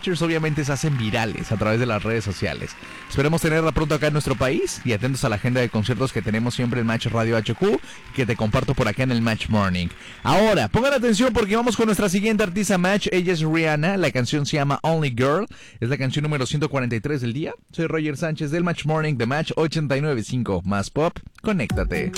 features obviamente se hacen virales a través de las redes sociales. Esperemos tenerla pronto acá en nuestro país y atentos a la agenda de conciertos que tenemos siempre en Match Radio HQ, que te comparto por acá en el Match Morning. Ahora, pongan atención porque vamos con nuestra siguiente artista Match. Ella es Rihanna, la canción se llama Only Girl, es la canción número 143 del día. Soy Roger Sánchez del Match Morning de Match 89.5, más pop, conéctate.